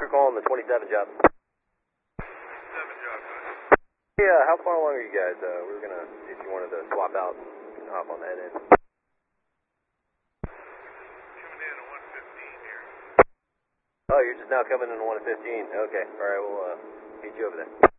crew calling the 27 job. 27 job, huh? Yeah, how far along are you guys? We were gonna see if you wanted to swap out and hop on the head end. Coming in at 115 here. Oh, you're just now coming in at 115. Okay, alright, we'll meet you over there.